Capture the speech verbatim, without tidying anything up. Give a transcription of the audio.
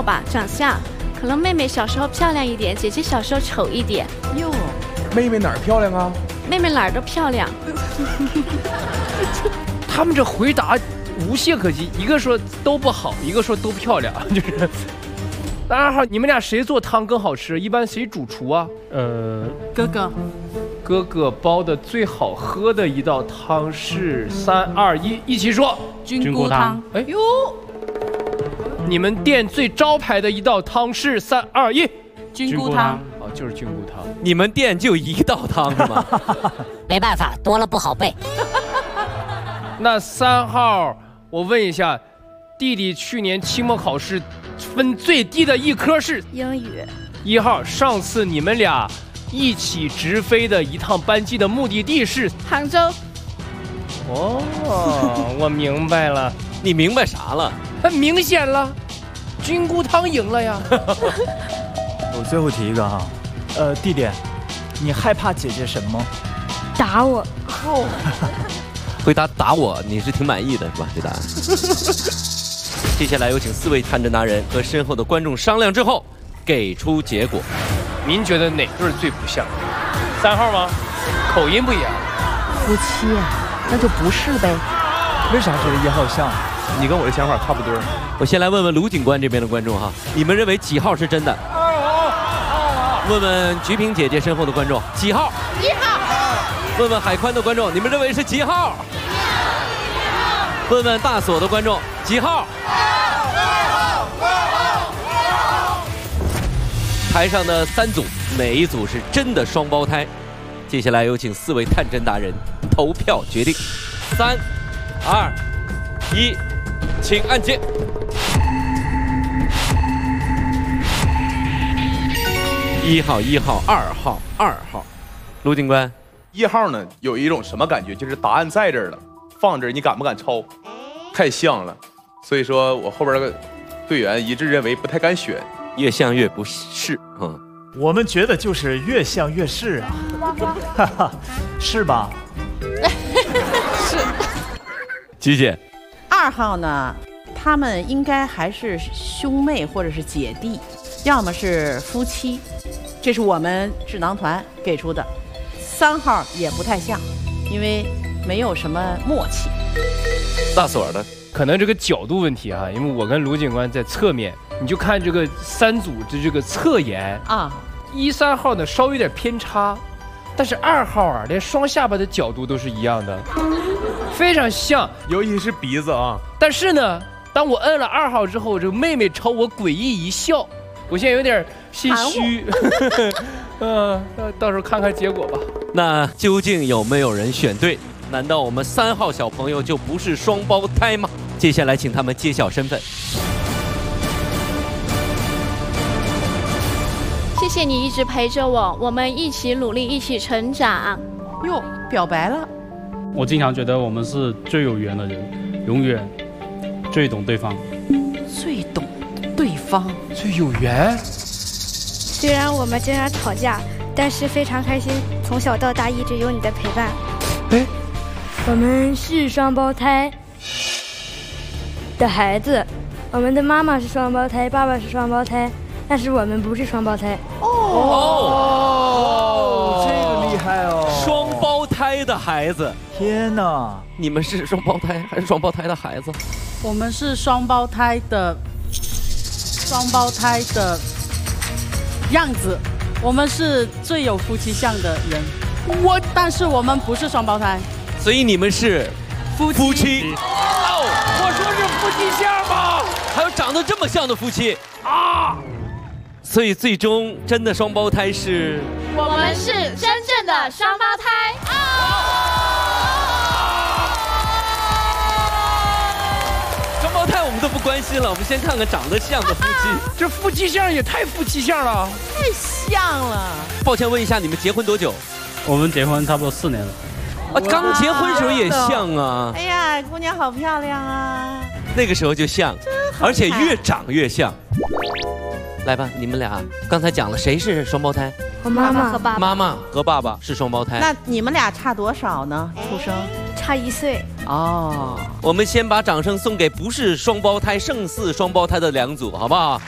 貌吧，长相，可能妹妹小时候漂亮一点，姐姐小时候丑一点。 哟， 妹妹哪儿漂亮啊？ 妹妹哪儿都漂亮。 他们这回答无懈可击，一个说都不好，一个说都漂亮，就是。二号，你们俩谁做汤更好吃？一般谁主厨啊？ 呃， 哥哥， 哥哥煲的最好喝的一道汤是三二一，一起说。 菌菇汤。 哎呦，你们店最招牌的一道汤是三二一， 菌菇汤。 哦，就是菌菇汤。 你们店就一道汤是吗？ 没办法，多了不好背。 那三号，我问一下，弟弟去年期末考试分最低的一科是英语。 一号，上次你们俩一起直飞的一趟班机的目的地是杭州。 哦，我明白了。 你明白啥了？ 很明显了，菌菇汤赢了呀。 我最后提一个哈，呃，弟弟，你害怕姐姐什么？ 打我。 哦。 回答打我，你是挺满意的是吧？这答案。接下来有请四位探侦达人和身后的观众商量之后，给出结果。 您觉得哪对最不像？三号吗？口音不一样。 夫妻啊，那就不是呗。 为啥觉得一号像？ 你跟我的想法差不多。 我先来问问卢警官这边的观众哈，你们认为几号是真的？二号。问问菊萍姐姐身后的观众，几号？ 一号。 问问海宽的观众，你们认为是几号？问问大锁的观众，几号？台上的三组，哪一组是真的双胞胎？接下来有请四位探侦达人投票决定。三、二、一，请按键。一号，一号，二号，二号。卢警官， 一号呢有一种什么感觉？就是答案在这儿了，放这儿，你敢不敢抄？太像了，所以说我后边的队员一致认为不太敢选。 越像越不是，嗯。 我们觉得就是越像越是啊，哈哈，是吧？ 是。 菊姐， 二号呢，他们应该还是兄妹或者是姐弟，要么是夫妻，这是我们智囊团给出的。三号也不太像，因为没有什么默契。 大锁的， 可能这个角度问题哈，因为我跟卢警官在侧面，你就看这个三组的这个侧颜啊， 一三号呢稍微有点偏差，但是二号啊连双下巴的角度都是一样的，非常像， 尤其是鼻子啊。 但是呢，当我摁了二号之后，这个妹妹朝我诡异一笑，我现在有点心虚。嗯，到时候看看结果吧。 那究竟有没有人选对？难道我们三号小朋友就不是双胞胎吗？接下来请他们揭晓身份。 谢谢你一直陪着我，我们一起努力，一起成长。 哟，表白了。 我经常觉得我们是最有缘的人，永远最懂对方。 最懂对方， 最有缘。 虽然我们经常吵架，但是非常开心，从小到大一直有你的陪伴。 哎， 我们是双胞胎的孩子，我们的妈妈是双胞胎，爸爸是双胞胎，但是我们不是双胞胎。 哦， 哦，这个厉害哦！ 双胞胎的孩子， 天哪！ 你们是双胞胎还是双胞胎的孩子？ 我们是双胞胎的，双胞胎的样子，我们是最有夫妻相的人。我，但是我们不是双胞胎， 所以你们是夫妻。夫妻哦，我说是夫妻相吗？ 还有长得这么像的夫妻啊！所以最终真的双胞胎是我们是真正的双胞胎啊！ 双胞胎我们都不关心了，我们先看看长得像的夫妻。 这夫妻相也太夫妻相了， 太像了。 抱歉问一下，你们结婚多久？ 我们结婚差不多四年了。 啊，刚结婚时候也像啊！ 哎呀，姑娘好漂亮啊！ 那个时候就像，而且越长越像。来吧，你们俩刚才讲了谁是双胞胎？ 我妈妈和爸爸。 妈妈和爸爸是双胞胎。 那你们俩差多少呢？出生差一岁。 哦， 我们先把掌声送给不是双胞胎胜似双胞胎的两组，好不好？